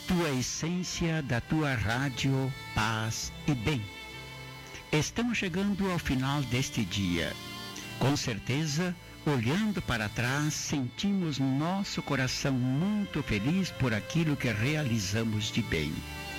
tua essência da tua rádio Paz e Bem. Estamos chegando ao final deste dia. Com certeza, olhando para trás, sentimos nosso coração muito feliz por aquilo que realizamos de bem.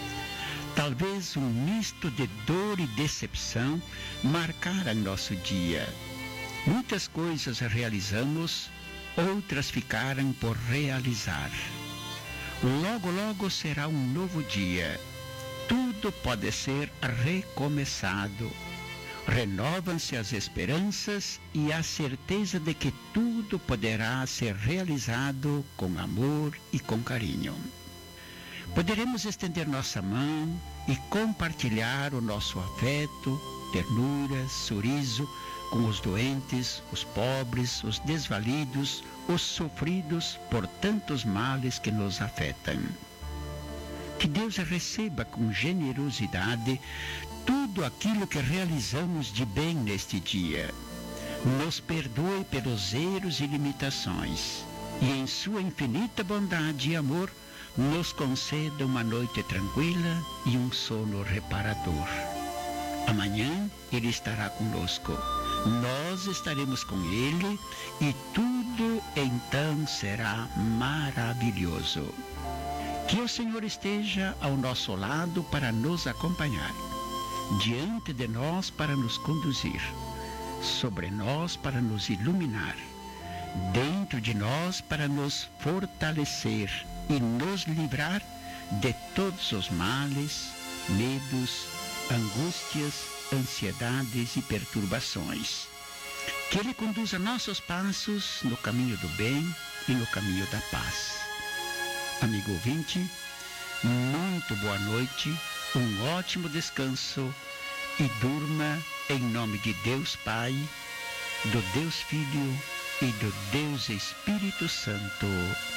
Talvez um misto de dor e decepção marcara nosso dia. Muitas coisas realizamos, outras ficaram por realizar. Logo, logo será um novo dia. Tudo pode ser recomeçado. Renovam-se as esperanças e a certeza de que tudo poderá ser realizado com amor e com carinho. Poderemos estender nossa mão e compartilhar o nosso afeto, ternura, sorriso com os doentes, os pobres, os desvalidos, os sofridos por tantos males que nos afetam. Que Deus receba com generosidade tudo aquilo que realizamos de bem neste dia. Nos perdoe pelos erros e limitações e em sua infinita bondade e amor nos conceda uma noite tranquila e um sono reparador. Amanhã Ele estará conosco. Nós estaremos com Ele e tudo então será maravilhoso. Que o Senhor esteja ao nosso lado para nos acompanhar, diante de nós para nos conduzir, sobre nós para nos iluminar, dentro de nós para nos fortalecer e nos livrar de todos os males, medos, angústias, ansiedades e perturbações. Que Ele conduza nossos passos no caminho do bem e no caminho da paz. Amigo ouvinte, muito boa noite, um ótimo descanso e durma em nome de Deus Pai, do Deus Filho e do Deus Espírito Santo.